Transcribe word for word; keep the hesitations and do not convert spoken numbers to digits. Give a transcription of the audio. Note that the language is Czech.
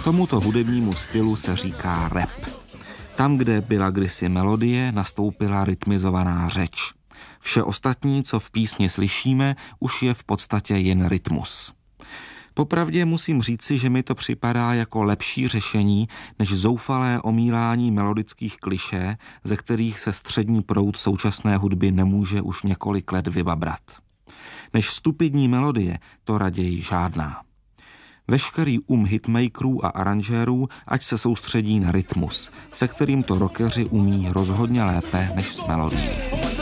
Tomuto hudebnímu stylu se říká rap. Tam, kde byla kdysi melodie, nastoupila rytmizovaná řeč. Vše ostatní, co v písni slyšíme, už je v podstatě jen rytmus. Popravdě musím říci, že mi to připadá jako lepší řešení než zoufalé omílání melodických klišé, ze kterých se střední proud současné hudby nemůže už několik let vybabrat. Než stupidní melodie, to raději žádná. Veškerý um hitmakerů a aranžérů ať se soustředí na rytmus, se kterým to rockeři umí rozhodně lépe než s melodií.